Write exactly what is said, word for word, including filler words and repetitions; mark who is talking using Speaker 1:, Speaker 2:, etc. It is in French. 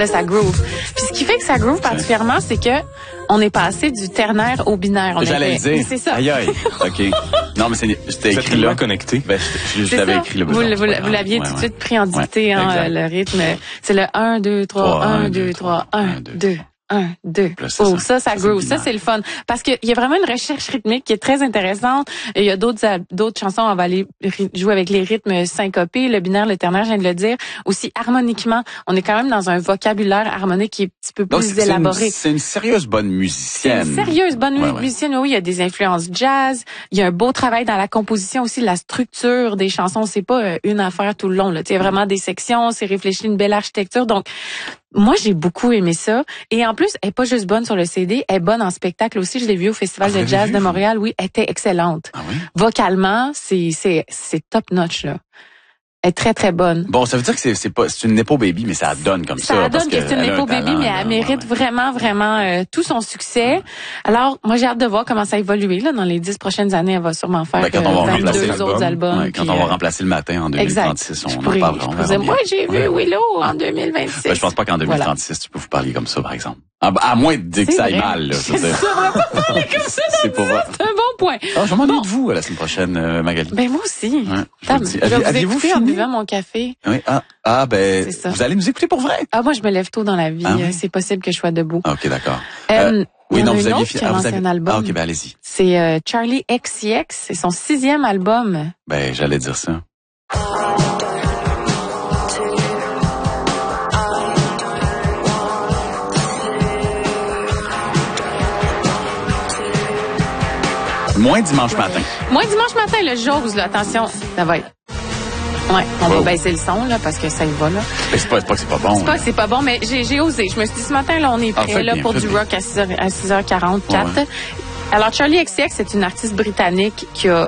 Speaker 1: Là, ça groove. Puis ce qui fait que ça groove particulièrement, c'est que on est passé du ternaire au binaire. On
Speaker 2: J'allais
Speaker 1: était...
Speaker 2: dire.
Speaker 1: C'est ça.
Speaker 2: Aïe, aïe. OK. Non, mais c'est, c'était écrit là.
Speaker 3: connecté.
Speaker 2: Ben, je, je, je l'avais écrit là.
Speaker 1: Vous, vous, vous l'aviez
Speaker 2: ouais,
Speaker 1: tout de
Speaker 2: ouais.
Speaker 1: suite pris en dictée,
Speaker 2: ouais,
Speaker 1: hein, le rythme. C'est le un, deux, trois, un, deux, trois, un, deux. Un, deux.
Speaker 2: Là,
Speaker 1: Oh,
Speaker 2: ça,
Speaker 1: ça, ça, ça groove. Ça, c'est le fun. Parce qu'il y a vraiment une recherche rythmique qui est très intéressante. Il y a d'autres d'autres chansons, on va aller jouer avec les rythmes syncopés, le binaire, le ternaire, je viens de le dire. Aussi, harmoniquement, on est quand même dans un vocabulaire harmonique qui est un petit peu plus
Speaker 2: Donc, c'est
Speaker 1: élaboré.
Speaker 2: Une, c'est une sérieuse bonne musicienne.
Speaker 1: C'est une sérieuse bonne
Speaker 2: ouais,
Speaker 1: musicienne. Oui, il y a des influences jazz. Il y a un beau travail dans la composition aussi, la structure des chansons. C'est pas une affaire tout le long, là. Il y a vraiment des sections, c'est réfléchi, une belle architecture. Donc, moi, j'ai beaucoup aimé ça. Et en plus, elle est pas juste bonne sur le C D, elle est bonne en spectacle aussi. Je l'ai vue au Festival
Speaker 2: ah,
Speaker 1: de jazz
Speaker 2: vu,
Speaker 1: de Montréal. Oui, elle était excellente.
Speaker 2: Ah oui?
Speaker 1: Vocalement, c'est c'est c'est top notch là. Elle est très très bonne.
Speaker 2: Bon, ça veut dire que c'est c'est pas c'est une nepo baby, mais ça donne comme ça.
Speaker 1: Ça
Speaker 2: parce
Speaker 1: donne que c'est une
Speaker 2: elle a
Speaker 1: nepo
Speaker 2: un
Speaker 1: baby,
Speaker 2: talent,
Speaker 1: mais
Speaker 2: là,
Speaker 1: elle mérite
Speaker 2: ouais, ouais.
Speaker 1: vraiment vraiment euh, tout son succès. Alors, moi, j'ai hâte de voir comment ça évolue là dans les dix prochaines années. Elle va sûrement faire
Speaker 2: Ben, quand on va
Speaker 1: euh, vingt-deux
Speaker 2: remplacer
Speaker 1: autres albums.
Speaker 2: Ouais, quand
Speaker 1: puis,
Speaker 2: on va
Speaker 1: euh,
Speaker 2: remplacer le matin en deux mille trente-six, on
Speaker 1: je
Speaker 2: en
Speaker 1: pourrais,
Speaker 2: parlera.
Speaker 1: je pourrais dire, moi, j'ai vu
Speaker 2: ouais.
Speaker 1: Willow en deux mille vingt-six.
Speaker 2: Ben, je pense pas qu'en deux mille trente-six, voilà. Tu peux vous parler comme ça, par exemple. À, à moins de dire que ça aille mal, là.
Speaker 1: Ça devrait pas parler comme ça.
Speaker 2: C'est pas vrai.
Speaker 1: C'est un bon point.
Speaker 2: Ah, je m'en
Speaker 1: bon.
Speaker 2: de vous la semaine prochaine, euh, Magali.
Speaker 1: Ben, moi aussi.
Speaker 2: Ouais, je
Speaker 1: Tam,
Speaker 2: vous dis.
Speaker 1: je vais vous
Speaker 2: Aviez-vous
Speaker 1: écouter en
Speaker 2: fini?
Speaker 1: buvant mon café.
Speaker 2: Oui, ah, ah ben,
Speaker 1: C'est ça.
Speaker 2: vous allez nous écouter pour vrai?
Speaker 1: Ah, moi, je me lève tôt dans la vie.
Speaker 2: Ah oui?
Speaker 1: C'est possible que je sois debout.
Speaker 2: Ah, OK, d'accord.
Speaker 1: Euh,
Speaker 2: Euh, oui,
Speaker 1: il y en
Speaker 2: non,
Speaker 1: a
Speaker 2: vous
Speaker 1: une
Speaker 2: aviez
Speaker 1: autre
Speaker 2: fi-
Speaker 1: qui a
Speaker 2: ah, vous
Speaker 1: lancé
Speaker 2: avez...
Speaker 1: un album.
Speaker 2: Ah, OK, ben, allez-y.
Speaker 1: C'est euh, Charlie X C X. C'est son sixième album.
Speaker 2: Ben, j'allais dire ça. Moins dimanche matin.
Speaker 1: Moi, dimanche matin, le j'ose, là, attention, ça va être. Ouais, on
Speaker 2: Oh.
Speaker 1: va baisser le son, là, parce que ça y va, là.
Speaker 2: Ben, c'est pas, c'est pas que c'est pas bon.
Speaker 1: C'est pas que c'est pas bon, mais j'ai, j'ai osé. Je me suis dit, ce matin, là, on est
Speaker 2: Ah,
Speaker 1: prêt,
Speaker 2: faites
Speaker 1: là,
Speaker 2: bien,
Speaker 1: pour
Speaker 2: faites
Speaker 1: du
Speaker 2: bien.
Speaker 1: rock à six heures, à six heures quarante-quatre.
Speaker 2: Ouais.
Speaker 1: Alors, Charlie X C X, c'est une artiste britannique qui a